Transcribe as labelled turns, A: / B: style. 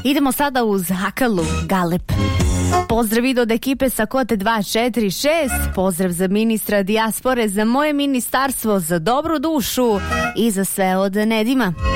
A: Idemo sada uz Hakalu, Galeb. Pozdrav od ekipe sa Kote 246, pozdrav za ministra dijaspore, za moje ministarstvo, za dobru dušu i za sve od Nedima.